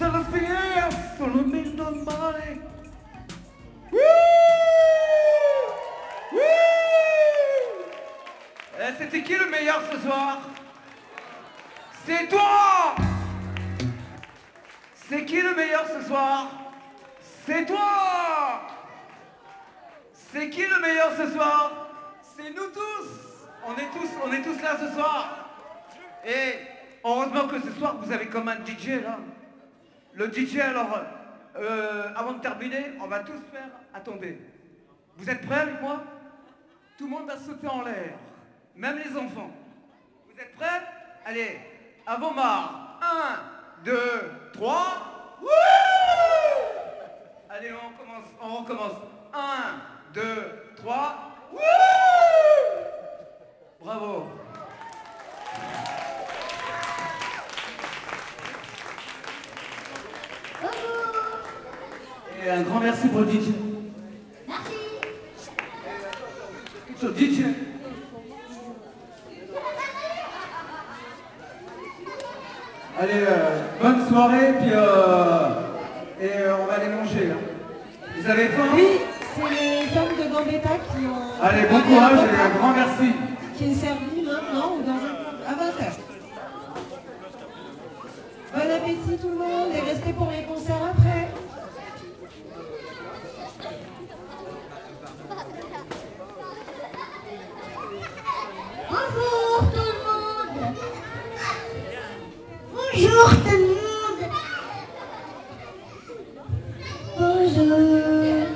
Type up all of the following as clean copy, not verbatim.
las finestre sono meno male. C'était qui le meilleur ce soir? C'est toi! C'est qui le meilleur ce soir? C'est toi! C'est qui le meilleur ce soir? C'est nous tous! On est tous là ce soir! Et heureusement que ce soir vous avez comme un DJ là. Le DJ alors, avant de terminer, on va tous faire... Attendez. Vous êtes prêts avec moi? Tout le monde va sauter en l'air. Même les enfants. Vous êtes prêts? Allez, à vos marres. 1, 2, 3. Wouh! Allez, on recommence. 1, 2, 3. Wouh! Bravo. Et un grand merci pour le DJ. Merci. Quelque chose, DJ. Allez, bonne soirée, puis on va aller manger. Hein. Vous avez faim? Oui, c'est les hommes de Gambetta qui ont... Allez, bon courage et un grand merci. Qui est servi maintenant ou dans à 20h. Bon appétit tout le monde et restez pour les concerts après. Bonjour tout le monde. Bonjour tout le monde. Bonjour.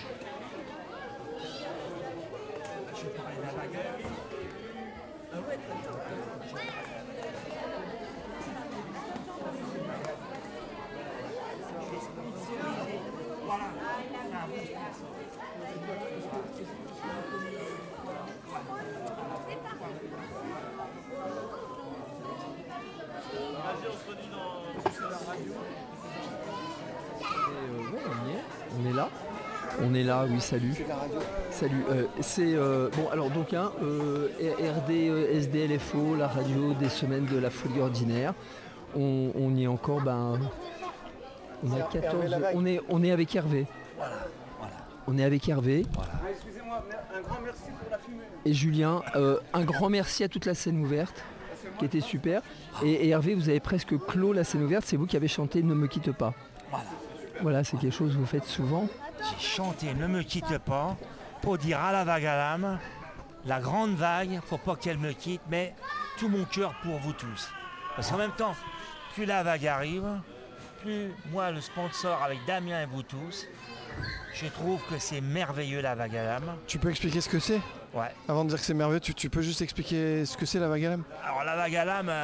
On est là, oui, salut. Salut. Bon, alors donc, RD, SDLFO, la radio des semaines de la folie ordinaire. On y est encore, on a 14. On est avec Hervé. Voilà. On est avec Hervé. Voilà. Excusez-moi, un grand merci pour la fumée. Et Julien, un grand merci à toute la scène ouverte, qui était super. Et Hervé, vous avez presque clos la scène ouverte, c'est vous qui avez chanté Ne me quitte pas. Voilà, c'est quelque chose que vous faites souvent. J'ai chanté Ne me quitte pas pour dire à la vague à l'âme, la grande vague, faut pas qu'elle me quitte, mais tout mon cœur pour vous tous. Parce qu'en même temps, plus la vague arrive, plus moi, le sponsor avec Damien et vous tous, je trouve que c'est merveilleux la vague à l'âme. Tu peux expliquer ce que c'est? Ouais. Avant de dire que c'est merveilleux, tu peux juste expliquer ce que c'est la vague à l'âme? Alors la vague à l'âme,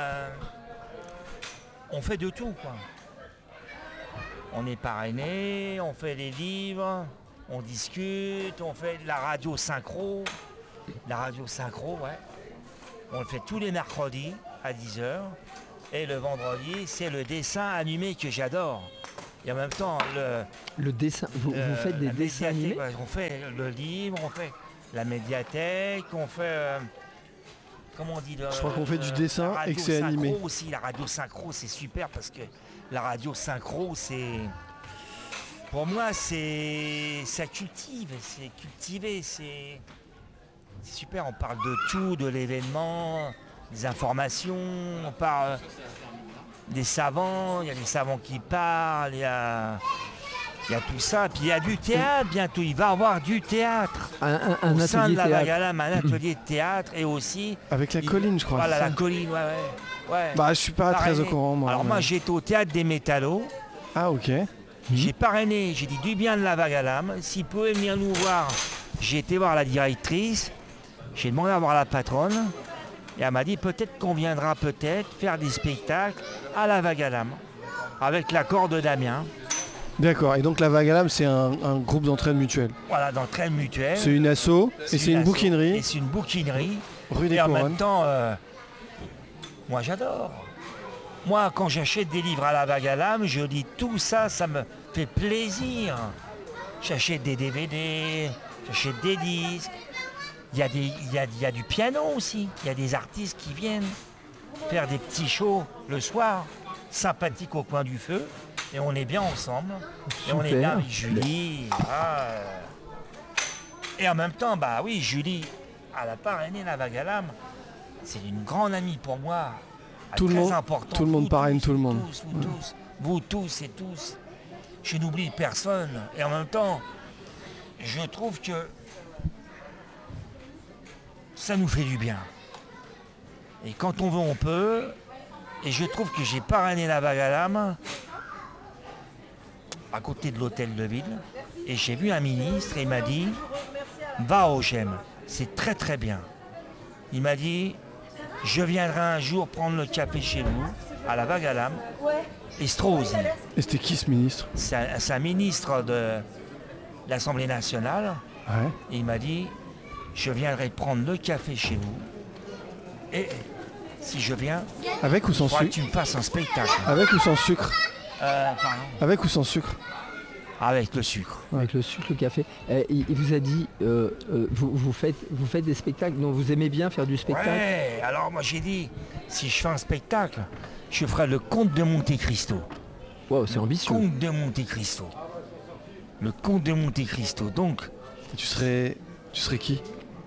on fait de tout, quoi. On est parrainé, on fait des livres, on discute, on fait de la radio synchro. La radio synchro, ouais. On le fait tous les mercredis à 10h. Et le vendredi, c'est le dessin animé que j'adore. Et en même temps, le dessin, vous faites des dessins animés? Ouais, on fait le livre, on fait la médiathèque, on fait... comment on dit? Je crois qu'on fait du dessin et que c'est animé. Aussi, la radio synchro, c'est super parce que la radio synchro, c'est... Pour moi, ça cultive, c'est cultivé, c'est super. On parle de tout, de l'événement, des informations, on parle des savants, il y a des savants qui parlent, il y a tout ça. Puis il y a du théâtre bientôt, il va y avoir du théâtre. Un au sein atelier de la théâtre. vague à l'âme, un atelier de théâtre et aussi... Avec la colline, je crois. Voilà, c'est la ça colline, ouais. Bah, je suis pas très au courant, moi. Alors moi, j'étais au théâtre des Métallos. Ah, ok. J'ai parrainé, j'ai dit du bien de la vague à l'âme. S'ils pouvaient venir nous voir, j'ai été voir la directrice. J'ai demandé à voir la patronne. Et elle m'a dit peut-être qu'on viendra faire des spectacles à la vague à l'âme. Avec l'accord de Damien. D'accord, et donc la vague à l'âme, c'est un groupe d'entraide mutuelle. Voilà, d'entraide mutuelle. C'est une asso, et c'est une bouquinerie. Et c'est une bouquinerie. Rue des Et en Couronnes. même temps, moi j'adore. Moi, quand j'achète des livres à la vague à l'âme, je lis tout ça, ça me fait plaisir. J'achète des DVD, j'achète des disques. Il y a du piano aussi. Il y a des artistes qui viennent faire des petits shows le soir, sympathiques au coin du feu. Et on est bien ensemble. Et on est Super. bien avec Julie. Et en même temps, bah oui, Julie, elle a parrainé la vague à l'âme. C'est une grande amie pour moi. Tout le très monde- importante. tout le monde Vous parraine tous, tout le vous monde. tous, vous tous et tous. Je n'oublie personne. Et en même temps, je trouve que ça nous fait du bien. Et quand on veut, on peut. Et je trouve que j'ai parrainé la vague à l'âme à côté de l'hôtel de ville. Et j'ai vu un ministre et il m'a dit, va au GEM, c'est très très bien. Il m'a dit, je viendrai un jour prendre le café chez vous, à la vague à l'âme, et Strauzy. Et c'était qui ce ministre? C'est un ministre de l'Assemblée nationale. Ouais. Et il m'a dit, je viendrai prendre le café chez vous. Et si je viens, Avec ou sans il faudra que sucre? tu me fasses un spectacle. Avec ou sans sucre? Pardon. Avec ou sans sucre? Avec le sucre. Avec le sucre, le café. Il vous a dit, vous faites des spectacles, donc vous aimez bien faire du spectacle. Ouais, alors moi j'ai dit, si je fais un spectacle, je ferai le Comte de Monte Cristo. Wow, c'est ambitieux. Comte de Monte Cristo. Le Comte de Monte Cristo. Donc, Et tu serais qui?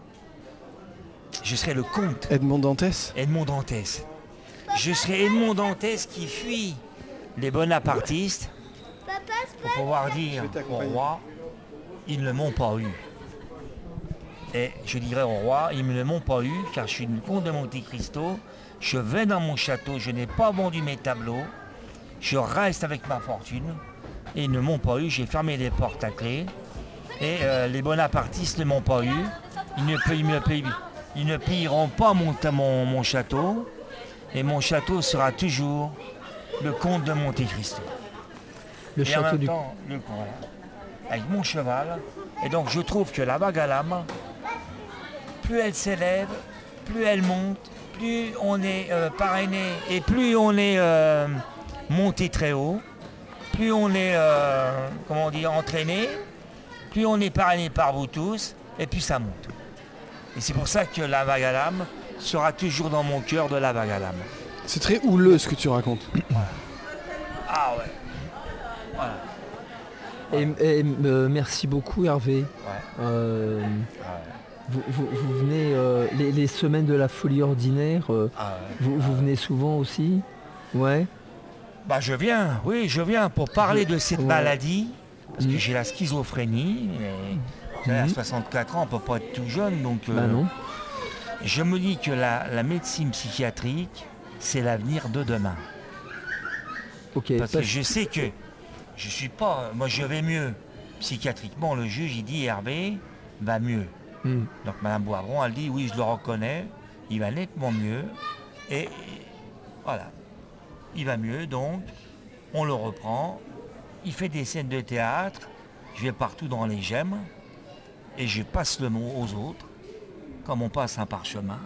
je serai le comte Edmond Dantès? Edmond Dantès. Je serai Edmond Dantès qui fuit les bonapartistes pour pouvoir dire vais au t'accompagner. roi, ils ne m'ont pas eu. Et je dirai au roi, ils ne m'ont pas eu car je suis le comte de Monte Cristo. Je vais dans mon château, je n'ai pas vendu mes tableaux. Je reste avec ma fortune. Et ils ne m'ont pas eu, j'ai fermé les portes à clé. Et les bonapartistes ne m'ont pas eu. Ils ne pilleront pas mon château. Et mon château sera toujours le comte de Monte Cristo. Le Et en château même du... temps, voilà, avec mon cheval. Et donc je trouve que la vague à l'âme, plus elle s'élève, plus elle monte, plus on est parrainé et plus on est monté très haut, plus on est entraîné, plus on est parrainé par vous tous, et puis ça monte. Et c'est pour ça que la vague à l'âme sera toujours dans mon cœur de la vague à l'âme. C'est très houleux ce que tu racontes. Ah ouais. Voilà. Merci beaucoup Hervé. Ouais. Vous venez les semaines de la folie ordinaire, Ah ouais. vous venez souvent aussi? Ouais. Bah je viens pour parler de cette Ouais. maladie, parce que Mhm. j'ai la schizophrénie, et vous savez, à 64 ans, on ne peut pas être tout jeune, donc Bah non. je me dis que la médecine psychiatrique, c'est l'avenir de demain. Ok. Parce que je sais que je suis pas, moi je vais mieux. Psychiatriquement, le juge, il dit Hervé va mieux. Hmm. Donc Madame Boivron, elle dit oui, je le reconnais, il va nettement mieux. Et voilà, il va mieux, donc on le reprend. Il fait des scènes de théâtre, je vais partout dans les gemmes et je passe le mot aux autres, comme on passe un parchemin.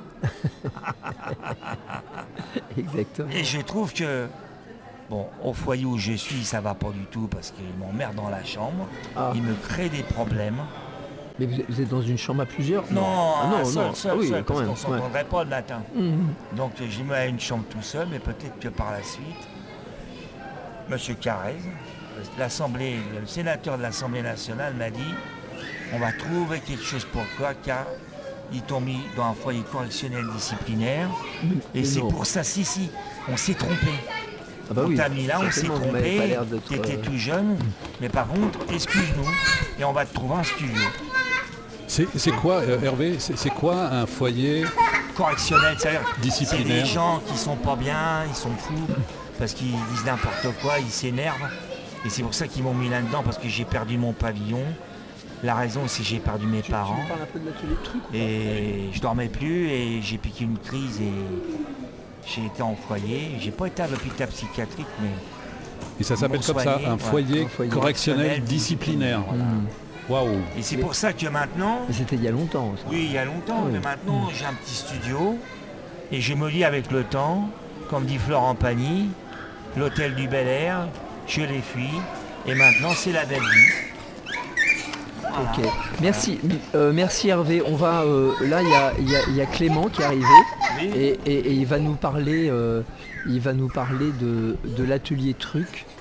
Exactement. Et je trouve que, bon, au foyer où je suis, ça va pas du tout parce qu'il m'emmerde dans la chambre, Ah. il me crée des problèmes. Mais vous êtes dans une chambre à plusieurs? Non, Ah, non, seul, non. seul, Ah oui, seul, quand parce même. qu'on Ouais. s'entendrait pas le matin. Mhm. Donc je me mets à une chambre tout seul, mais peut-être que par la suite, M. Carrez, le sénateur de l'Assemblée nationale m'a dit on va trouver quelque chose pour toi car ils t'ont mis dans un foyer correctionnel disciplinaire. Et Mais c'est non. pour ça, si, on s'est trompé. Ah bah On oui. t'a mis là, on s'est certainement, vous m'avez pas trompé, l'air d'être, t'étais tout jeune, mais par contre, excuse-nous, et on va te trouver un studio. C'est quoi, Hervé, c'est quoi un foyer Correctionnel, c'est-à-dire c'est disciplinaire? des gens qui sont pas bien, ils sont fous, parce qu'ils disent n'importe quoi, ils s'énervent. Et c'est pour ça qu'ils m'ont mis là-dedans, parce que j'ai perdu mon pavillon. La raison, c'est que j'ai perdu mes parents. Tu parles un peu de l'atelier de trucs? Et je dormais plus, et j'ai piqué une crise, et j'ai été en foyer. J'ai pas été à l'hôpital psychiatrique, mais Et ça s'appelle comme ça, soigné, un ouais. foyer Un foyer correctionnel disciplinaire. Voilà. Waouh. Et c'est pour ça que maintenant, Mais c'était il y a longtemps, ça. oui, il y a longtemps, Oui. mais maintenant j'ai un petit studio et je me dis avec le temps, comme dit Florent Pagny, l'hôtel du Bel Air, je l'ai fui et maintenant c'est la belle vie. Ok. Merci, merci Hervé. On va là il y a Clément qui est arrivé Oui. et il va nous parler de l'atelier truc.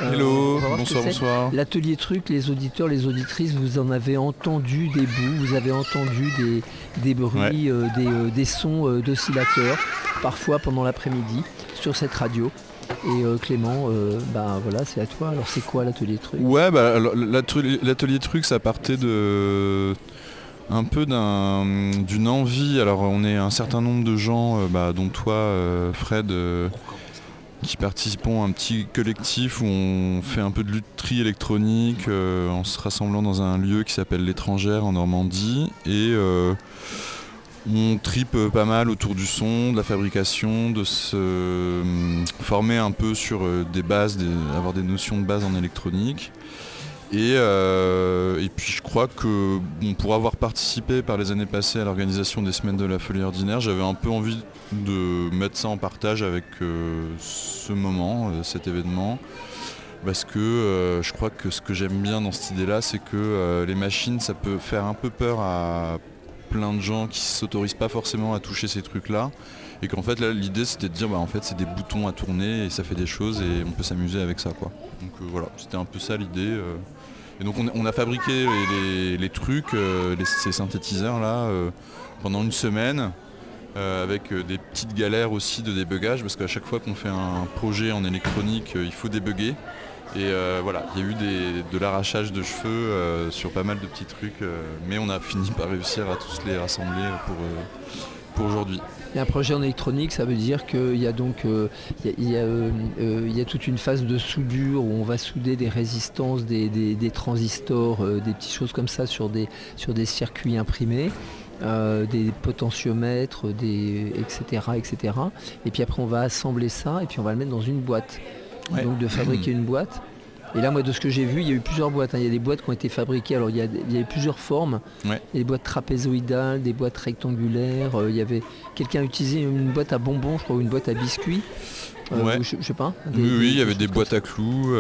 Hello, on va voir ce que bonsoir, c'est. bonsoir. L'atelier truc, les auditeurs, les auditrices, vous en avez entendu des bouts, vous avez entendu des bruits, des sons d'oscillateurs, parfois pendant l'après-midi, sur cette radio. Et Clément, voilà, c'est à toi. Alors c'est quoi l'atelier truc? Ouais, alors, l'atelier truc, ça partait de un peu d'une envie. Alors on est un certain nombre de gens, dont toi, Fred, qui participons à un petit collectif où on fait un peu de lutherie électronique en se rassemblant dans un lieu qui s'appelle l'Étrangère en Normandie. Et on tripe pas mal autour du son, de la fabrication, de se former un peu sur des bases, avoir des notions de base en électronique. Et puis je crois que pour avoir participé par les années passées à l'organisation des semaines de la folie ordinaire, j'avais un peu envie de mettre ça en partage avec ce moment, cet événement. Parce que je crois que ce que j'aime bien dans cette idée-là, c'est que les machines, ça peut faire un peu peur à plein de gens qui ne s'autorisent pas forcément à toucher ces trucs-là. Et qu'en fait, là, l'idée, c'était de dire, en fait, c'est des boutons à tourner et ça fait des choses et on peut s'amuser avec ça, quoi. Donc voilà, c'était un peu ça l'idée. Et donc on a fabriqué les trucs, ces synthétiseurs-là, pendant une semaine, avec des petites galères aussi de débugage, parce qu'à chaque fois qu'on fait un projet en électronique, il faut débugger. Et voilà, il y a eu de l'arrachage de cheveux sur pas mal de petits trucs, mais on a fini par réussir à tous les rassembler pour aujourd'hui. Et un projet en électronique, ça veut dire qu'il y a donc il y a toute une phase de soudure où on va souder des résistances, des transistors, des petites choses comme ça sur des circuits imprimés. Des potentiomètres, etc. Et puis après on va assembler ça et puis on va le mettre dans une boîte. Ouais. Donc de fabriquer une boîte. Et là moi de ce que j'ai vu, il y a eu plusieurs boîtes. Il y a des boîtes qui ont été fabriquées, alors il y a plusieurs formes. Ouais. Il y a des boîtes trapézoïdales, des boîtes rectangulaires. Il y avait quelqu'un a utilisé une boîte à bonbons, je crois, ou une boîte à biscuits. Ouais. Je sais pas. Oui, il y avait des boîtes à clous.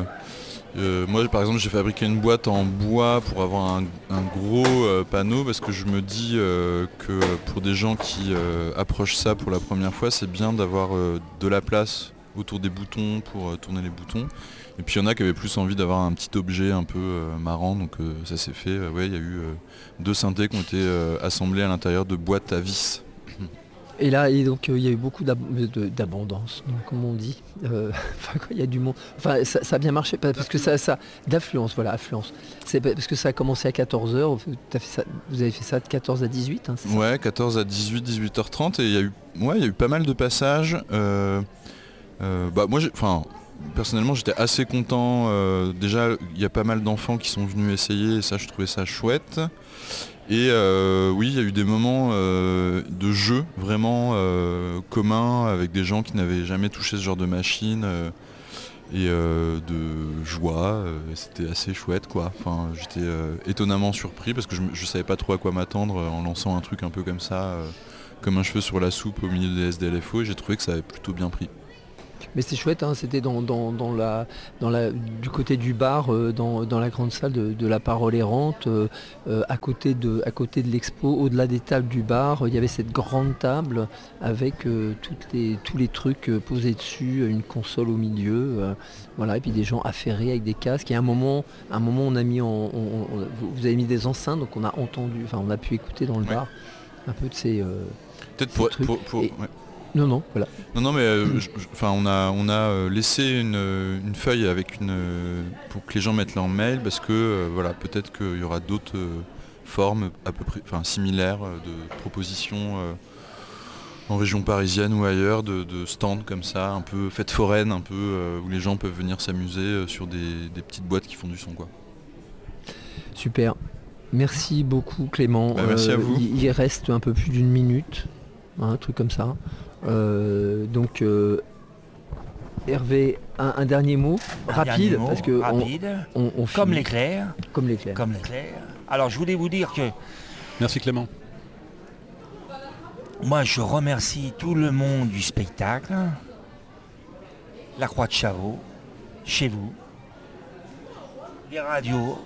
Moi par exemple j'ai fabriqué une boîte en bois pour avoir un gros panneau parce que je me dis que pour des gens qui approchent ça pour la première fois, c'est bien d'avoir de la place autour des boutons pour tourner les boutons. Et puis il y en a qui avaient plus envie d'avoir un petit objet un peu marrant, donc ça s'est fait. Il y a eu 2 synthés qui ont été assemblés à l'intérieur de boîtes à vis. Et là, donc il y a eu beaucoup d'abondance, donc, comme on dit. Il y a du monde. Enfin, ça a bien marché parce que ça d'affluence, voilà, affluence. C'est parce que ça a commencé à 14h. Vous avez fait ça de 14 à 18, hein, c'est ça ? Ouais, 14 à 18, 18h30, et il y a eu pas mal de passages. Moi, personnellement, j'étais assez content. Déjà, il y a pas mal d'enfants qui sont venus essayer, et ça, je trouvais ça chouette. Et oui, il y a eu des moments de jeu vraiment communs avec des gens qui n'avaient jamais touché ce genre de machine et de joie. C'était assez chouette, quoi. Enfin, j'étais étonnamment surpris parce que je savais pas trop à quoi m'attendre en lançant un truc un peu comme ça, comme un cheveu sur la soupe au milieu des SDLFO, et j'ai trouvé que ça avait plutôt bien pris. Mais c'était chouette, hein, c'était du côté du bar, dans la grande salle de la Parole errante, à côté de l'expo, au-delà des tables du bar, il y avait cette grande table avec tous les trucs posés dessus, une console au milieu, voilà, et puis des gens affairés avec des casques. Et à un moment on a mis vous avez mis des enceintes, donc on a entendu, enfin on a pu écouter dans le bar un peu de ces peut-être ces pour et, Non, voilà. Non, mais on a laissé une feuille avec pour que les gens mettent leur mail, parce que peut-être qu'il y aura d'autres formes à peu près, similaires de propositions en région parisienne ou ailleurs, de stands comme ça, un peu fête foraine, un peu où les gens peuvent venir s'amuser sur des petites boîtes qui font du son, quoi. Super. Merci beaucoup Clément. Merci à vous. Il reste un peu plus d'1 minute, un truc comme ça. Donc Hervé, un dernier mot rapide, parce que on comme l'éclair. Comme l'éclair. Alors je voulais vous dire que merci Clément. Moi je remercie tout le monde du spectacle, la Croix de Chavaux, chez vous, les radios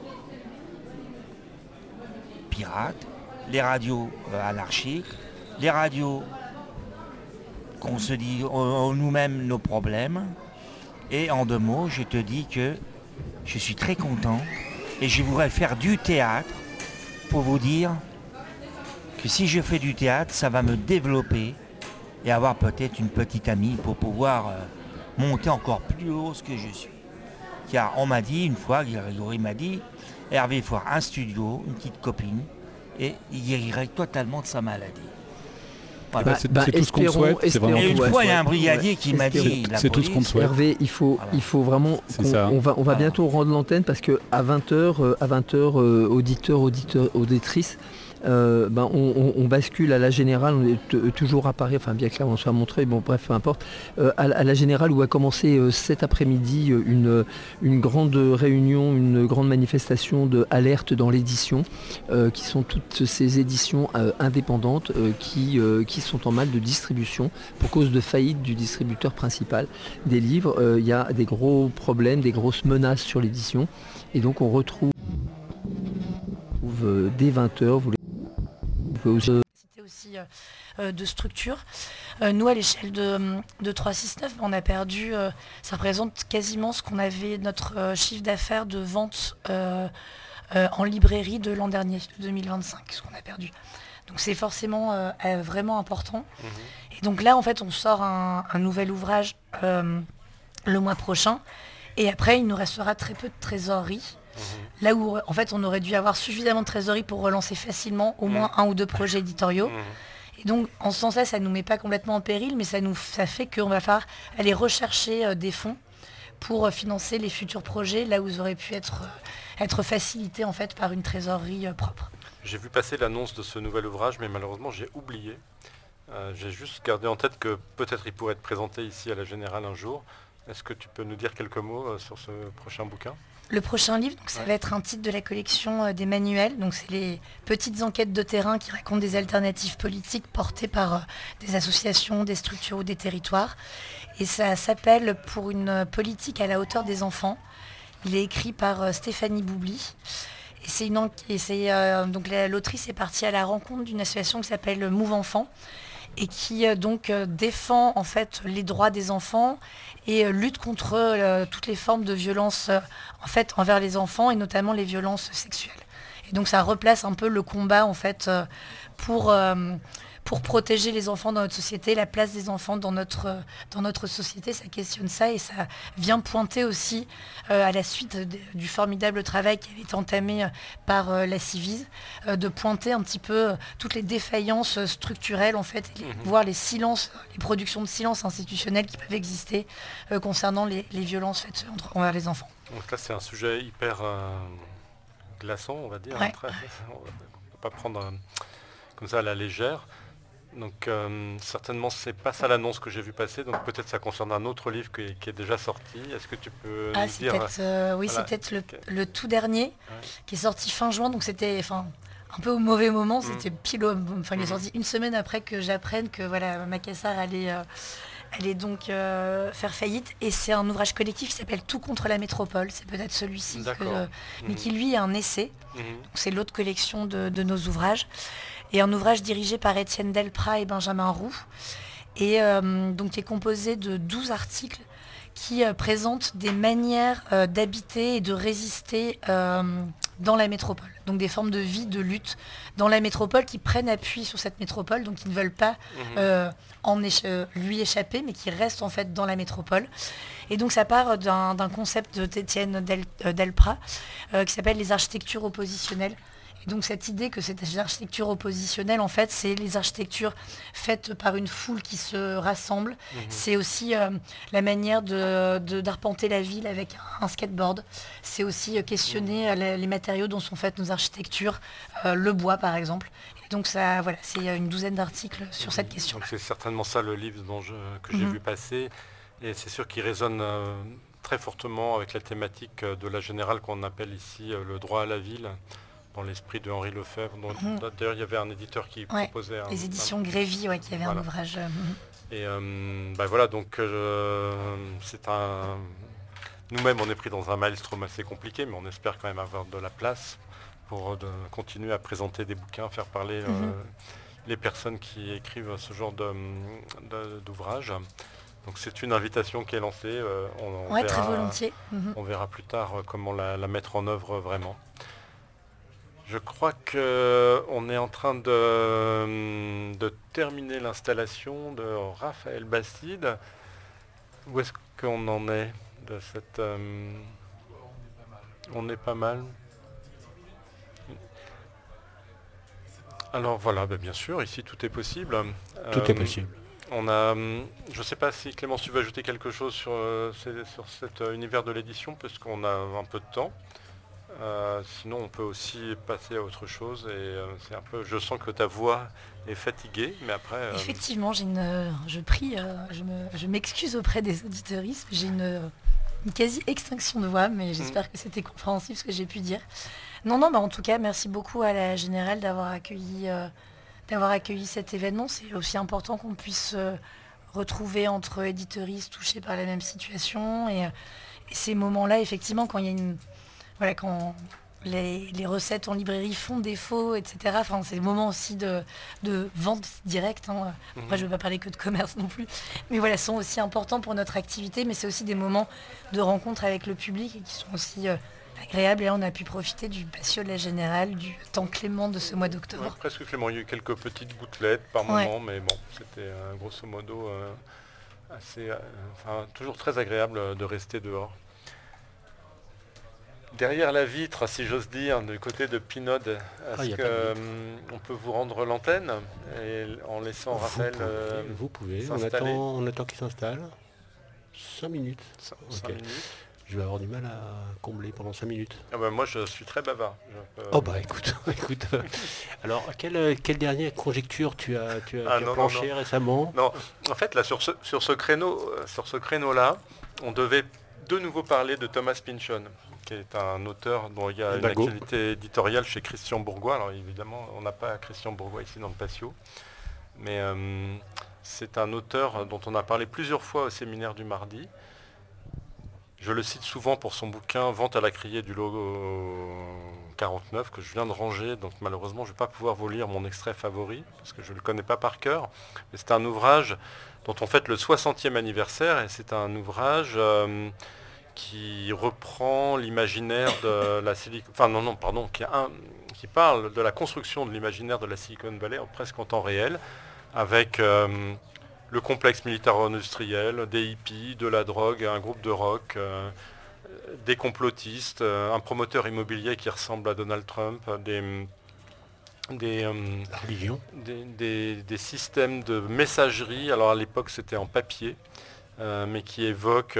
pirates, les radios anarchiques, les radios qu'on se dit nous-mêmes nos problèmes, Et en 2 mots, je te dis que je suis très content et je voudrais faire du théâtre pour vous dire que si je fais du théâtre, ça va me développer et avoir peut-être une petite amie pour pouvoir monter encore plus haut ce que je suis. Car on m'a dit une fois, Grégory m'a dit, Hervé, il faut avoir un studio, une petite copine, et il guérirait totalement de sa maladie. Voilà. C'est tout ce qu'on souhaite. C'est vraiment Et une tout ce qu'on fois, il y a un souhaite. brigadier qui m'a dit, la C'est tout ce qu'on police, souhaite. Hervé, il faut vraiment. C'est ça. On va bientôt rendre l'antenne parce que à 20h, auditeurs, auditrices, on bascule à la générale, on est toujours à Paris, enfin bien que là on soit montré, bon bref, peu importe, à la générale où va commencer cet après-midi une grande réunion, une grande manifestation de alerte dans l'édition, qui sont toutes ces éditions indépendantes qui sont en mal de distribution pour cause de faillite du distributeur principal des livres. Il y a des gros problèmes, des grosses menaces sur l'édition et donc on retrouve dès 20h, C'était aussi de structure. Nous, à l'échelle de 369, on a perdu, ça représente quasiment ce qu'on avait, notre chiffre d'affaires de vente en librairie de l'an dernier, de 2025, ce qu'on a perdu. Donc c'est forcément vraiment important. Et donc là, en fait, on sort un nouvel ouvrage le mois prochain. Et après, il nous restera très peu de trésorerie. Là où en fait on aurait dû avoir suffisamment de trésorerie pour relancer facilement au moins 1 ou 2 projets éditoriaux. Et donc en ce sens-là, ça ne nous met pas complètement en péril, mais ça fait qu'on va falloir aller rechercher des fonds pour financer les futurs projets, là où ils auraient pu être facilités en fait par une trésorerie propre. J'ai vu passer l'annonce de ce nouvel ouvrage, mais malheureusement j'ai oublié. J'ai juste gardé en tête que peut-être il pourrait être présenté ici à la Générale un jour. Est-ce que tu peux nous dire quelques mots sur ce prochain bouquin ? Le prochain livre, donc, ça va être un titre de la collection des manuels. Donc c'est les petites enquêtes de terrain qui racontent des alternatives politiques portées par des associations, des structures ou des territoires. Et ça s'appelle « Pour une politique à la hauteur des enfants ». Il est écrit par Stéphanie Boubli. Et donc l'autrice est partie à la rencontre d'une association qui s'appelle Move Enfants et qui défend en fait les droits des enfants et lutte contre toutes les formes de violence en fait envers les enfants et notamment les violences sexuelles. Et donc ça replace un peu le combat en fait pour protéger les enfants dans notre société, la place des enfants dans notre société, ça questionne ça et ça vient pointer aussi à la suite du formidable travail qui avait été entamé par la Civise, de pointer un petit peu toutes les défaillances structurelles en fait, voire les silences, les productions de silence institutionnels qui peuvent exister concernant les violences faites envers les enfants. Donc là c'est un sujet hyper glaçant, on va dire. Ouais. On ne peut pas prendre comme ça à la légère. Donc certainement c'est pas ça l'annonce que j'ai vu passer, donc peut-être ça concerne un autre livre qui est déjà sorti. Est-ce que tu peux nous dire oui, voilà. C'est peut-être le tout dernier qui est sorti fin juin, donc c'était un peu au mauvais moment, c'était pile il est sorti une semaine après que j'apprenne que voilà, Macassar allait donc faire faillite, et c'est un ouvrage collectif qui s'appelle Tout contre la métropole, c'est peut-être celui-ci, mais qui lui est un essai, donc c'est l'autre collection de nos ouvrages. Et un ouvrage dirigé par Étienne Delprat et Benjamin Roux, et donc qui est composé de 12 articles qui présentent des manières d'habiter et de résister dans la métropole. Donc des formes de vie, de lutte dans la métropole qui prennent appui sur cette métropole, donc qui ne veulent pas lui échapper, mais qui restent en fait dans la métropole. Et donc ça part d'un concept d'Étienne Delprat qui s'appelle les architectures oppositionnelles. Et donc cette idée que cette architecture oppositionnelle, en fait, c'est les architectures faites par une foule qui se rassemble. C'est aussi la manière d'arpenter la ville avec un skateboard. C'est aussi questionner les matériaux dont sont faites nos architectures, le bois par exemple. Et donc ça, voilà, c'est une douzaine d'articles sur cette question. Donc c'est certainement ça le livre que j'ai vu passer. Et c'est sûr qu'il résonne très fortement avec la thématique de la Générale qu'on appelle ici le droit à la ville, dans l'esprit de Henri Lefebvre. D'ailleurs, il y avait un éditeur qui proposait... Les éditions Grévy, qui avait un ouvrage... Et voilà, donc c'est un... Nous-mêmes, on est pris dans un maelstrom assez compliqué, mais on espère quand même avoir de la place pour continuer à présenter des bouquins, faire parler les personnes qui écrivent ce genre d'ouvrages. Donc c'est une invitation qui est lancée. On Ouais, verra, très volontiers. Mhm. On verra plus tard comment la mettre en œuvre vraiment. Je crois qu'on est en train de terminer l'installation de Raphaël Bastide. Où est-ce qu'on en est de cette... On est pas mal. Alors voilà, bien sûr, ici tout est possible. Tout est possible. On a, je ne sais pas si Clémence, tu veux ajouter quelque chose sur cet univers de l'édition, puisqu'on a un peu de temps. Sinon, on peut aussi passer à autre chose. Et c'est un peu, je sens que ta voix est fatiguée, mais après. Effectivement, je m'excuse auprès des auditeuristes. J'ai une quasi-extinction de voix, mais j'espère que c'était compréhensible ce que j'ai pu dire. Non, en tout cas, merci beaucoup à la Générale d'avoir accueilli cet événement. C'est aussi important qu'on puisse retrouver entre éditeuristes touchés par la même situation. Et ces moments-là, effectivement, quand il y a quand les recettes en librairie font défaut, etc. Enfin, c'est le moment aussi de vente directe. Hein. Après, je ne veux pas parler que de commerce non plus. Mais voilà, sont aussi importants pour notre activité. Mais c'est aussi des moments de rencontre avec le public et qui sont aussi agréables. Et là, on a pu profiter du patio de la Générale, du temps clément de ce mois d'octobre. Ouais, presque clément. Il y a eu quelques petites gouttelettes par moment, mais bon, c'était grosso modo toujours très agréable de rester dehors. Derrière la vitre, si j'ose dire, du côté de Pinode, est-ce qu'on peut vous rendre l'antenne en laissant Raphaël Vous pouvez. s'installer. On attend qu'il s'installe. 5 minutes. 5 minutes. Je vais avoir du mal à combler pendant 5 minutes. Moi, je suis très bavard. Écoute. Alors, quelle dernière conjecture tu as planché récemment? Non, en fait, là, sur ce créneau-là, on devait de nouveau parler de Thomas Pynchon, qui est un auteur dont il y a une actualité éditoriale chez Christian Bourgois. Alors évidemment, on n'a pas Christian Bourgois ici dans le patio, mais c'est un auteur dont on a parlé plusieurs fois au séminaire du mardi. Je le cite souvent pour son bouquin « Vente à la criée du logo 49 » que je viens de ranger, donc malheureusement je ne vais pas pouvoir vous lire mon extrait favori, parce que je ne le connais pas par cœur. Mais c'est un ouvrage dont on fête le 60e anniversaire, et c'est un ouvrage qui reprend l'imaginaire de la qui parle de la construction de l'imaginaire de la Silicon Valley presque en temps réel, avec le complexe militaro-industriel, des hippies, de la drogue, un groupe de rock, des complotistes, un promoteur immobilier qui ressemble à Donald Trump, des systèmes de messagerie. Alors à l'époque c'était en papier, mais qui évoquent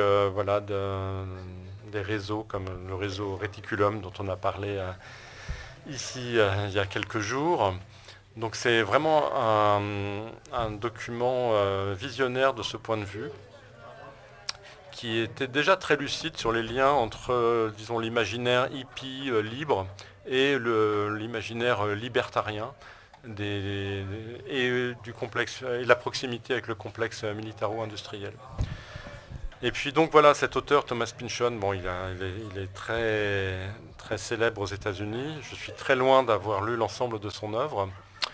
des réseaux comme le réseau Reticulum dont on a parlé ici il y a quelques jours. Donc c'est vraiment un document visionnaire de ce point de vue, qui était déjà très lucide sur les liens entre, disons, l'imaginaire hippie libre et l'imaginaire libertarien du complexe et la proximité avec le complexe militaro-industriel. Et puis donc voilà, cet auteur Thomas Pynchon, il est très, très célèbre aux États-Unis. Je suis très loin d'avoir lu l'ensemble de son œuvre.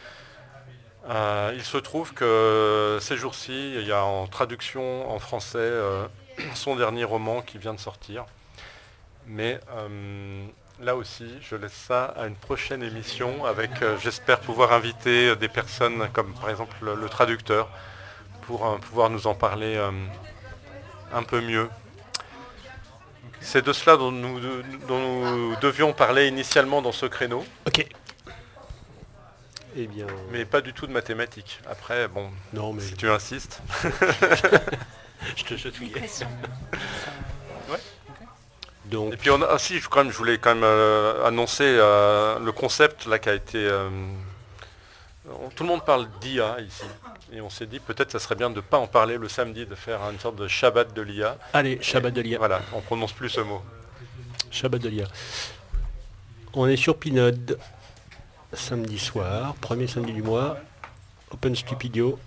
Il se trouve que ces jours-ci, il y a en traduction en français son dernier roman qui vient de sortir. Mais là aussi, je laisse ça à une prochaine émission avec, j'espère pouvoir inviter des personnes comme par exemple le traducteur pour pouvoir nous en parler un peu mieux. C'est de cela dont nous devions parler initialement dans ce créneau. Ok. Eh bien... Mais pas du tout de mathématiques. Après, bon, si tu insistes. je te chatouille. Ouais. Donc... Et puis je voulais quand même annoncer le concept là qui a été... tout le monde parle d'IA ici. Et on s'est dit peut-être ça serait bien de ne pas en parler le samedi, de faire une sorte de Shabbat de l'IA. Allez, Shabbat de l'IA. Voilà, on prononce plus ce mot. Shabbat de l'IA. On est sur Pinode. Samedi soir, premier samedi du mois, Open Stupidio.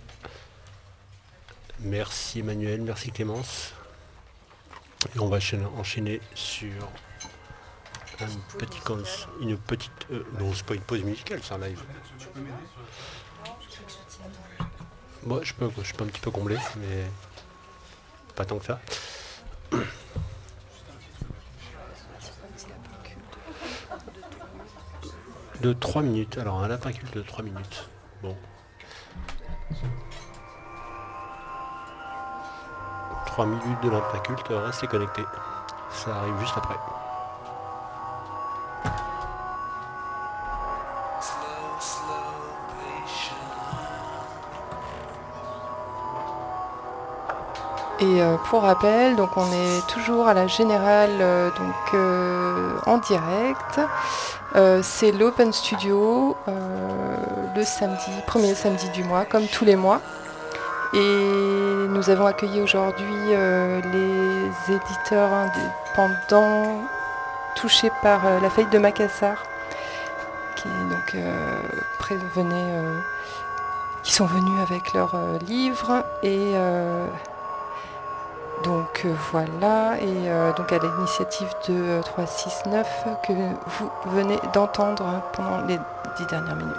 Merci Emmanuel, merci Clémence. Et on va enchaîner sur une petite... non, c'est pas une pause musicale, c'est un live. Moi, je peux un petit peu combler, mais... pas tant que ça. De 3 minutes. Alors un lapin culte de 3 minutes. Bon. 3 minutes de lapin culte, restez connectés. Ça arrive juste après. Et pour rappel, donc on est toujours à la Générale en direct. C'est l'Open Studio le samedi, premier samedi du mois, comme tous les mois. Et nous avons accueilli aujourd'hui les éditeurs indépendants touchés par la faillite de Macassar, qui sont venus avec leurs livres et voilà, et donc à l'initiative de 369 que vous venez d'entendre pendant les 10 dernières minutes.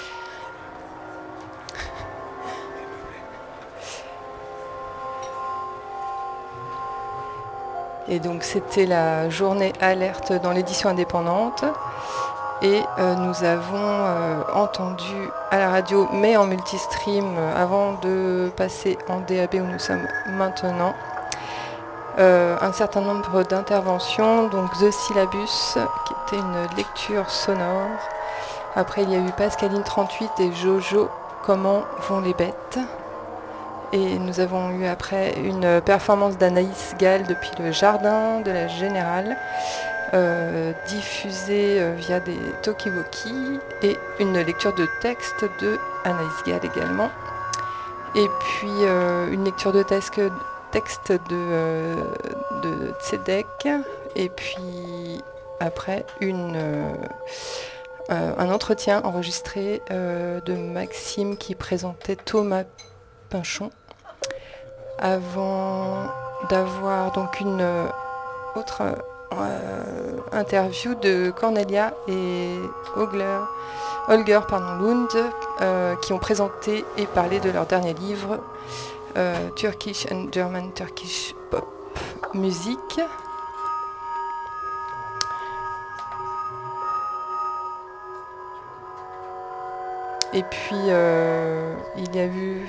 Et donc c'était la journée alerte dans l'édition indépendante. Et nous avons entendu à la radio, mais en multistream, avant de passer en DAB où nous sommes maintenant, un certain nombre d'interventions, donc The Syllabus, qui était une lecture sonore. Après, il y a eu Pascaline 38 et Jojo, Comment vont les bêtes. Et nous avons eu après une performance d'Anaïs Gall depuis le jardin de la Générale, diffusée via des talkie-walkie, et une lecture de texte de Anaïs Gall également. Et puis une lecture de texte de Tzedek, et puis après un entretien enregistré de Maxime qui présentait Thomas Pinchon, avant d'avoir donc une autre interview de Cornelia et Holger Lund, qui ont présenté et parlé de leur dernier livre, Turkish and German Turkish Pop Music. Et puis il y a eu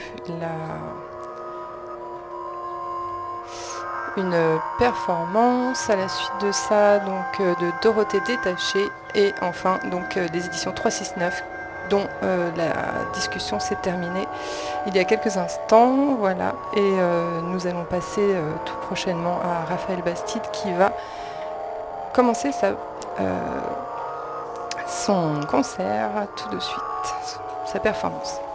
une performance à la suite de ça, donc de Dorothée Détachée, et enfin donc des éditions 369, dont la discussion s'est terminée il y a quelques instants, voilà. Et nous allons passer tout prochainement à Raphaël Bastide qui va commencer son concert tout de suite, sa performance.